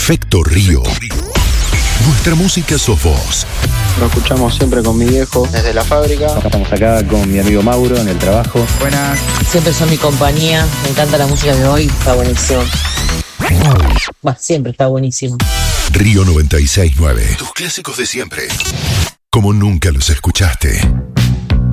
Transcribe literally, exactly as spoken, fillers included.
Efecto Río. Nuestra música sos vos. Lo escuchamos siempre con mi viejo desde la fábrica. Estamos acá con mi amigo Mauro en el trabajo. Buenas. Siempre son mi compañía. Me encanta la música de hoy. Está buenísimo. Bah, siempre está buenísimo. Río noventa y seis nueve. Tus clásicos de siempre. Como nunca los escuchaste.